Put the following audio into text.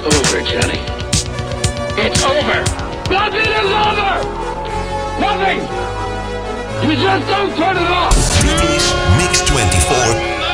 over, Johnny. It's over. Nothing is over. Nothing. You just don't turn it off. This is Mix 24